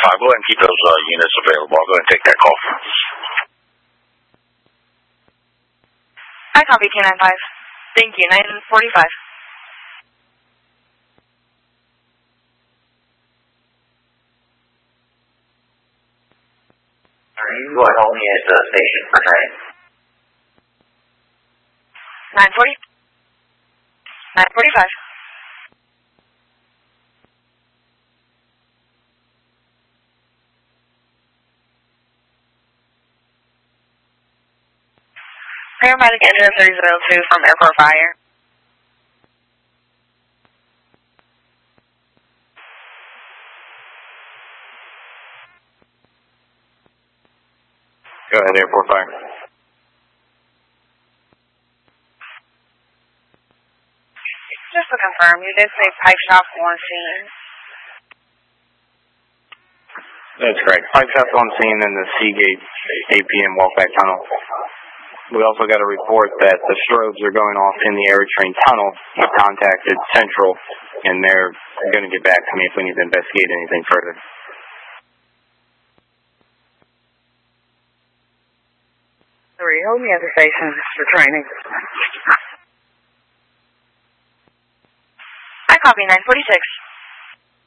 5. Go ahead and keep those units available. I'll go ahead and take that call. I copy 295. Thank you. 945. You are only at the station for train. 940. 945. Paramedic engine 302 from Airport Fire. Go ahead, Airport Fire. Just to confirm, you did say pipe shop on scene. That's correct. Pipe shop on scene in the Seagate APM walkback tunnel. We also got a report that the strobes are going off in the AirTrain tunnel. We contacted Central, and they're going to get back to me if we need to investigate anything further. 3, hold me at the station for training. I copy 946.